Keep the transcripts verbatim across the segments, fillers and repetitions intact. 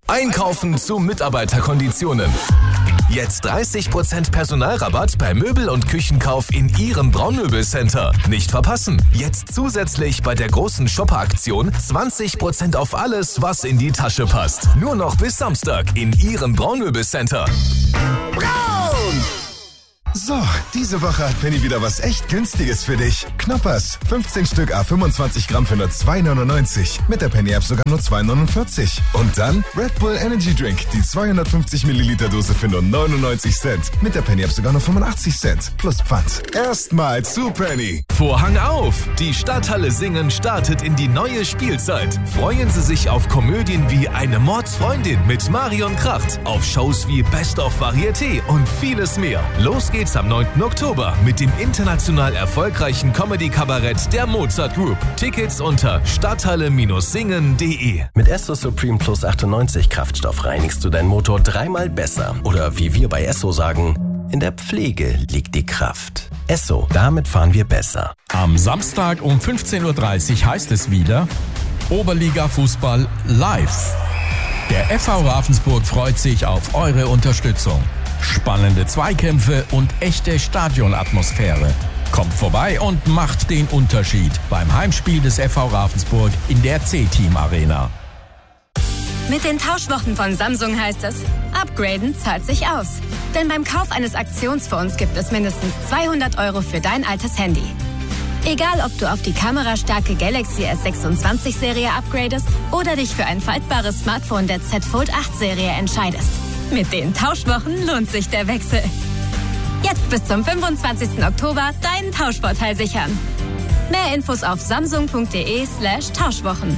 Einkaufen zu Mitarbeiterkonditionen. Jetzt dreißig Prozent Personalrabatt bei Möbel- und Küchenkauf in Ihrem Braunmöbelcenter. Nicht verpassen. Jetzt zusätzlich bei der großen Shopper-Aktion zwanzig Prozent auf alles, was in die Tasche passt. Nur noch bis Samstag in Ihrem Braunmöbelcenter. Braun! So, diese Woche hat Penny wieder was echt Günstiges für dich. Knoppers, fünfzehn Stück à fünfundzwanzig Gramm für nur zwei neunundneunzig. Mit der Penny-App sogar nur zwei neunundvierzig. Und dann Red Bull Energy Drink, die zweihundertfünfzig Milliliter Dose für nur neunundneunzig Cent. Mit der Penny-App sogar nur fünfundachtzig Cent. Plus Pfand. Erstmal zu Penny. Vorhang auf! Die Stadthalle Singen startet in die neue Spielzeit. Freuen Sie sich auf Komödien wie Eine Mordsfreundin mit Marion Kracht, auf Shows wie Best of Varieté und vieles mehr. Los geht's am neunten Oktober mit dem international erfolgreichen Comedy-Kabarett der Mozart Group. Tickets unter stadthalle Singen punkt de. Mit Esso Supreme Plus achtundneunzig Kraftstoff reinigst du deinen Motor dreimal besser. Oder wie wir bei Esso sagen, in der Pflege liegt die Kraft. Esso, damit fahren wir besser. Am Samstag um fünfzehn Uhr dreißig heißt es wieder Oberliga-Fußball live. Der F V Ravensburg freut sich auf eure Unterstützung. Spannende Zweikämpfe und echte Stadionatmosphäre. Kommt vorbei und macht den Unterschied beim Heimspiel des F V Ravensburg in der C-Team Arena. Mit den Tauschwochen von Samsung heißt es, upgraden zahlt sich aus. Denn beim Kauf eines Aktionsphones gibt es mindestens zweihundert Euro für dein altes Handy. Egal, ob du auf die kamerastarke Galaxy S sechsundzwanzig Serie upgradest oder dich für ein faltbares Smartphone der Z Fold acht Serie entscheidest. Mit den Tauschwochen lohnt sich der Wechsel. Jetzt bis zum fünfundzwanzigsten Oktober deinen Tauschvorteil sichern. Mehr Infos auf samsung punkt de slash Tauschwochen.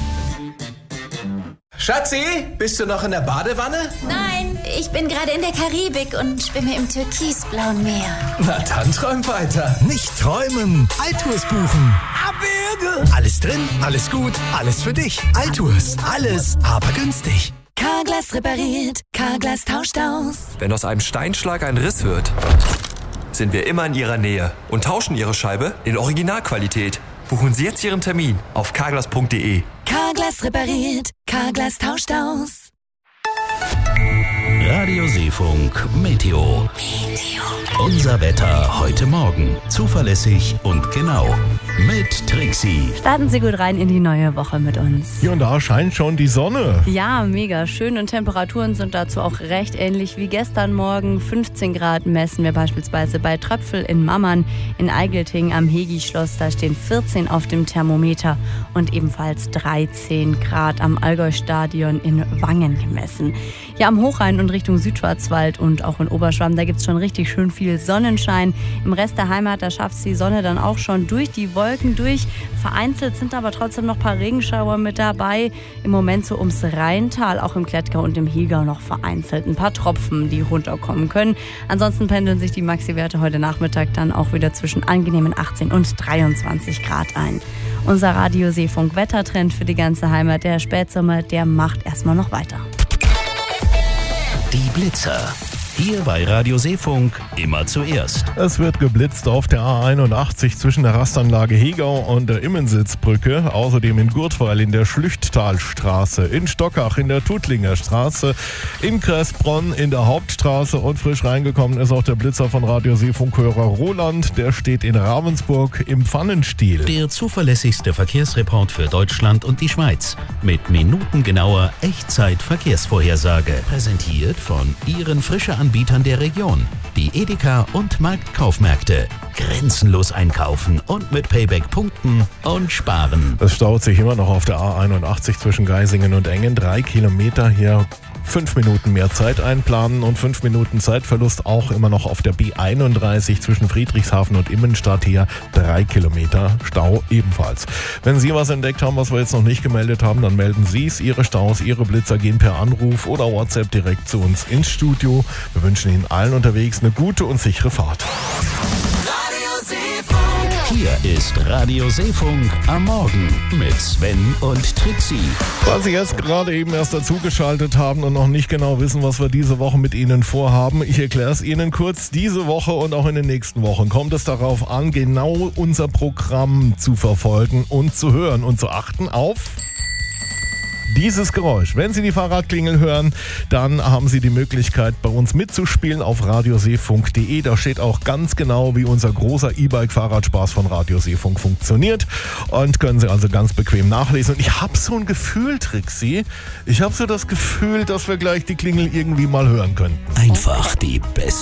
Schatzi, bist du noch in der Badewanne? Nein, ich bin gerade in der Karibik und schwimme im türkisblauen Meer. Na dann träum weiter. Nicht träumen, Altours buchen. Abwürge. Alles drin, alles gut, alles für dich. Altours, alles, aber günstig. Carglass repariert, Carglass tauscht aus. Wenn aus einem Steinschlag ein Riss wird, sind wir immer in Ihrer Nähe und tauschen Ihre Scheibe in Originalqualität. Buchen Sie jetzt Ihren Termin auf carglass punkt de. Carglass repariert, Carglass tauscht aus. Radio Seefunk Meteo. Meteo. Unser Wetter heute Morgen. Zuverlässig und genau. Mit Trixie. Starten Sie gut rein in die neue Woche mit uns. Hier und da scheint schon die Sonne. Ja, mega schön und Temperaturen sind dazu auch recht ähnlich wie gestern Morgen. fünfzehn Grad messen wir beispielsweise bei Tröpfel in Mammern, in Eigelting am Hegi-Schloss. Da stehen vierzehn auf dem Thermometer und ebenfalls dreizehn Grad am Allgäu-Stadion in Wangen gemessen. Ja, am Hochrhein und Richtung Südschwarzwald und auch in Oberschwamm, da gibt es schon richtig schön viel Sonnenschein. Im Rest der Heimat, da schafft es die Sonne dann auch schon durch die Wolken durch. Vereinzelt sind aber trotzdem noch ein paar Regenschauer mit dabei. Im Moment so ums Rheintal, auch im Klettgau und im Chiemgau noch vereinzelt ein paar Tropfen, die runterkommen können. Ansonsten pendeln sich die Maxi-Werte heute Nachmittag dann auch wieder zwischen angenehmen achtzehn und dreiundzwanzig Grad ein. Unser Radio Seefunk Wettertrend für die ganze Heimat, der Spätsommer, der macht erstmal noch weiter. Die Blitzer. Hier bei Radio Seefunk immer zuerst. Es wird geblitzt auf der A einundachtzig zwischen der Rastanlage Hegau und der Immensitzbrücke. Außerdem in Gurtweil in der Schlüchttalstraße, in Stockach in der Tuttlinger Straße, in Kressbronn in der Hauptstraße und frisch reingekommen ist auch der Blitzer von Radio Seefunk-Hörer Roland. Der steht in Ravensburg im Pfannenstiel. Der zuverlässigste Verkehrsreport für Deutschland und die Schweiz. Mit minutengenauer Echtzeit-Verkehrsvorhersage. Präsentiert von Ihren frische Anbietern der Region. Die Edeka und Marktkaufmärkte. Grenzenlos einkaufen und mit Payback punkten und sparen. Es staut sich immer noch auf der A einundachtzig zwischen Geisingen und Engen. Drei Kilometer hier. Fünf Minuten mehr Zeit einplanen und fünf Minuten Zeitverlust auch immer noch auf der B einunddreißig zwischen Friedrichshafen und Immenstadt hier. Drei Kilometer Stau ebenfalls. Wenn Sie was entdeckt haben, was wir jetzt noch nicht gemeldet haben, dann melden Sie es. Ihre Staus, Ihre Blitzer gehen per Anruf oder WhatsApp direkt zu uns ins Studio. Wir wünschen Ihnen allen unterwegs eine gute und sichere Fahrt. Hier ist Radio Seefunk am Morgen mit Sven und Trixie. Falls Sie jetzt gerade eben erst dazugeschaltet haben und noch nicht genau wissen, was wir diese Woche mit Ihnen vorhaben, ich erkläre es Ihnen kurz. Diese Woche und auch in den nächsten Wochen kommt es darauf an, genau unser Programm zu verfolgen und zu hören und zu achten auf die dieses Geräusch. Wenn Sie die Fahrradklingel hören, dann haben Sie die Möglichkeit, bei uns mitzuspielen auf radioseefunk punkt de. Da steht auch ganz genau, wie unser großer E-Bike-Fahrradspaß von Radio Seefunk funktioniert und können Sie also ganz bequem nachlesen. Und ich habe so ein Gefühl, Trixie, ich habe so das Gefühl, dass wir gleich die Klingel irgendwie mal hören könnten. Einfach die beste